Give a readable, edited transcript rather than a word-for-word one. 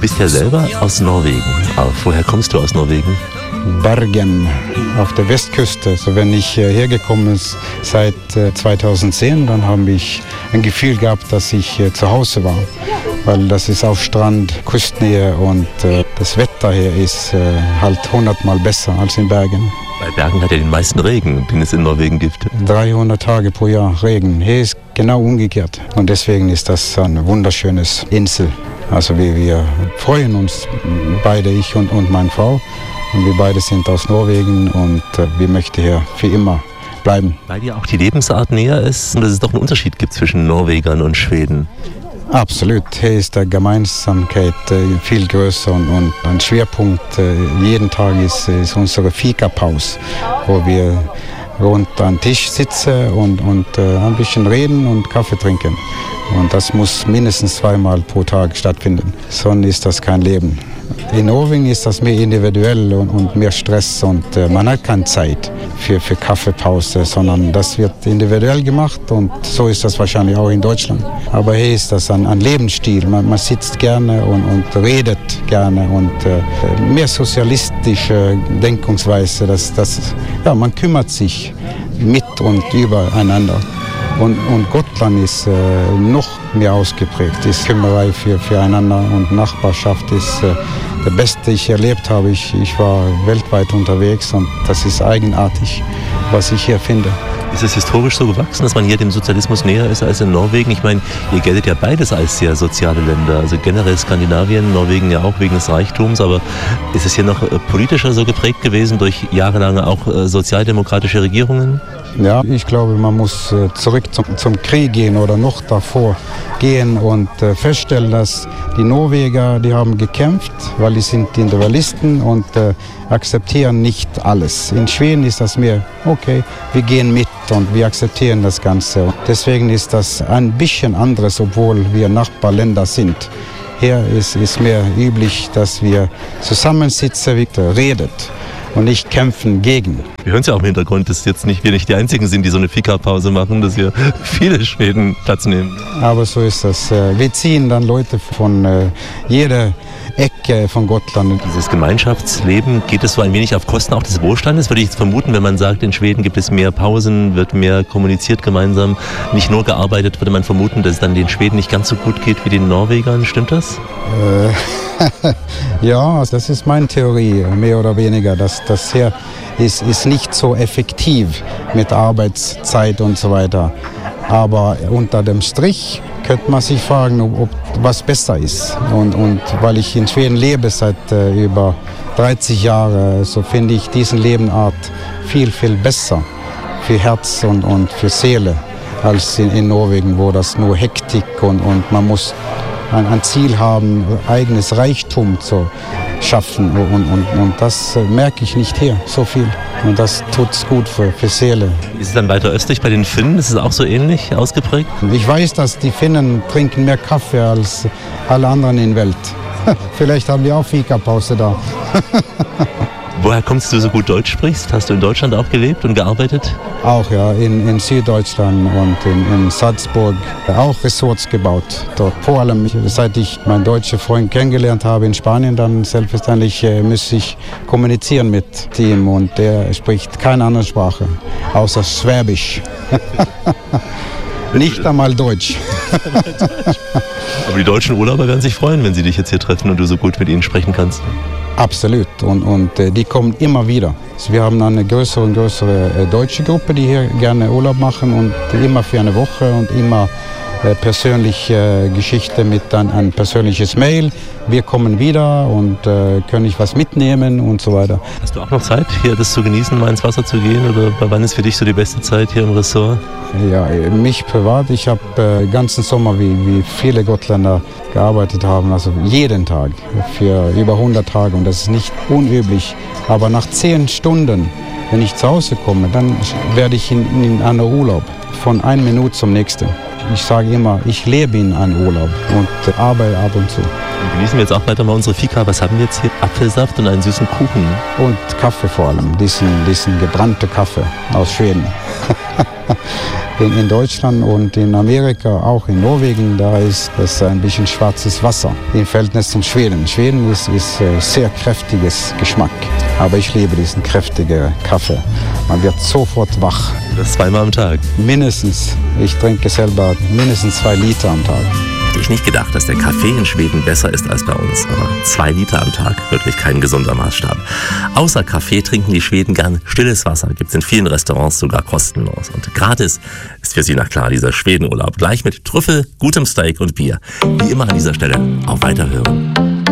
bist ja selber aus Norwegen. Aber woher kommst du aus Norwegen? Bergen auf der Westküste. Also wenn ich hergekommen bin seit 2010, dann habe ich ein Gefühl gehabt, dass ich zu Hause war. Weil das ist auf Strand, Küstennähe und das Wetter hier ist halt 100-mal besser als in Bergen. Weil Bergen hat ja den meisten Regen, den es in Norwegen gibt. 300 Tage pro Jahr Regen. Hier ist genau umgekehrt. Und deswegen ist das eine wunderschöne Insel. Also wir freuen uns beide, ich und meine Frau. Und wir beide sind aus Norwegen und wir möchten hier für immer bleiben. Weil dir auch die Lebensart näher ist und dass es doch einen Unterschied gibt zwischen Norwegern und Schweden. Absolut. Hier ist die Gemeinsamkeit viel größer und ein Schwerpunkt jeden Tag ist unsere Fika-Pause, wo wir rund am Tisch sitzen und ein bisschen reden und Kaffee trinken. Und das muss mindestens 2-mal pro Tag stattfinden. Sonst ist das kein Leben. In Norwegen ist das mehr individuell und mehr Stress und man hat keine Zeit für Kaffeepause, sondern das wird individuell gemacht und so ist das wahrscheinlich auch in Deutschland. Aber hier ist das ein Lebensstil, man sitzt gerne und redet gerne und mehr sozialistische Denkungsweise, man kümmert sich mit und übereinander. Und Gotland ist noch mehr ausgeprägt, ist Kümmerei füreinander und Nachbarschaft ist das Beste, ich erlebt habe. Ich war weltweit unterwegs und das ist eigenartig, was ich hier finde. Ist es historisch so gewachsen, dass man hier dem Sozialismus näher ist als in Norwegen? Ich meine, ihr geltet ja beides als sehr soziale Länder. Also generell Skandinavien, Norwegen ja auch wegen des Reichtums. Aber ist es hier noch politischer so geprägt gewesen durch jahrelange auch sozialdemokratische Regierungen? Ja, ich glaube, man muss zurück zum Krieg gehen oder noch davor gehen und feststellen, dass die Norweger, die haben gekämpft, weil die sind Individualisten und akzeptieren nicht alles. In Schweden ist das mehr, okay, wir gehen mit und wir akzeptieren das Ganze. Deswegen ist das ein bisschen anderes, obwohl wir Nachbarländer sind. Hier ist mehr üblich, dass wir zusammensitzen, redet und nicht kämpfen gegen. Wir hören es ja auch im Hintergrund, dass jetzt wir nicht die Einzigen sind, die so eine Fika-Pause machen, dass hier viele Schweden Platz nehmen. Aber so ist das. Wir ziehen dann Leute von jeder Ecke von Gotland. Dieses Gemeinschaftsleben, geht es so ein wenig auf Kosten auch des Wohlstandes? Würde ich jetzt vermuten, wenn man sagt, in Schweden gibt es mehr Pausen, wird mehr kommuniziert gemeinsam, nicht nur gearbeitet, würde man vermuten, dass es dann den Schweden nicht ganz so gut geht wie den Norwegern. Stimmt das? Ja, das ist meine Theorie, mehr oder weniger. Das hier ist nicht so effektiv mit Arbeitszeit und so weiter. Aber unter dem Strich könnte man sich fragen, ob was besser ist. Und weil ich in Schweden lebe seit über 30 Jahren, so finde ich diesen Lebensart viel, viel besser für Herz und für Seele als in Norwegen, wo das nur Hektik und man muss ein Ziel haben, eigenes Reichtum zu schaffen. Und das merke ich nicht hier so viel. Und das tut es gut für Seele. Ist es dann weiter östlich bei den Finnen? Ist es auch so ähnlich ausgeprägt? Ich weiß, dass die Finnen trinken mehr Kaffee als alle anderen in der Welt. Vielleicht haben die auch Fika-Pause da. Woher kommst du so gut Deutsch sprichst? Hast du in Deutschland auch gelebt und gearbeitet? Auch ja, in Süddeutschland und in Salzburg auch Ressorts gebaut. Dort vor allem, seit ich meinen deutschen Freund kennengelernt habe in Spanien, dann selbstverständlich müsste ich kommunizieren mit ihm und der spricht keine andere Sprache, außer Schwäbisch. Nicht einmal Deutsch. Aber die deutschen Urlauber werden sich freuen, wenn sie dich jetzt hier treffen und du so gut mit ihnen sprechen kannst. Absolut. Und die kommen immer wieder. Also wir haben eine größere und größere deutsche Gruppe, die hier gerne Urlaub machen und immer für eine Woche und immer persönliche Geschichte mit ein persönliches Mail. Wir kommen wieder und können ich was mitnehmen und so weiter. Hast du auch noch Zeit, hier das zu genießen, mal ins Wasser zu gehen? Oder wann ist für dich so die beste Zeit hier im Ressort? Ja, mich privat. Ich habe ganzen Sommer, wie viele Gottländer gearbeitet haben, also jeden Tag für über 100 Tage. Und das ist nicht unüblich. Aber nach 10 Stunden, wenn ich zu Hause komme, dann werde ich in einen Urlaub von 1 Minute zum nächsten. Ich sage immer, ich lebe in einem Urlaub und arbeite ab und zu. Dann genießen wir jetzt auch weiter mal unsere Fika. Was haben wir jetzt hier? Apfelsaft und einen süßen Kuchen. Und Kaffee vor allem, diesen gebrannten Kaffee aus Schweden. In Deutschland und in Amerika, auch in Norwegen, da ist das ein bisschen schwarzes Wasser im Verhältnis zum Schweden. Schweden ist sehr kräftiges Geschmack, aber ich liebe diesen kräftigen Kaffee. Man wird sofort wach. Das 2-mal am Tag? Mindestens. Ich trinke selber mindestens 2 Liter am Tag. Hätte ich nicht gedacht, dass der Kaffee in Schweden besser ist als bei uns. Aber 2 Liter am Tag, wirklich kein gesunder Maßstab. Außer Kaffee trinken die Schweden gern stilles Wasser. Gibt es in vielen Restaurants sogar kostenlos. Und gratis ist für sie, na klar, dieser Schwedenurlaub. Gleich mit Trüffel, gutem Steak und Bier. Wie immer an dieser Stelle auf Weiterhören.